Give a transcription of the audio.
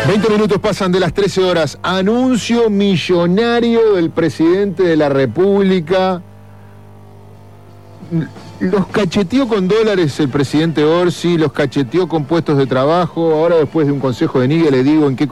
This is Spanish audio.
20 minutos pasan de las 13 horas. Anuncio millonario del presidente de la República. Los cacheteó con dólares el presidente Orsi, los cacheteó con puestos de trabajo. Ahora, después de un consejo de Níguez, le digo en qué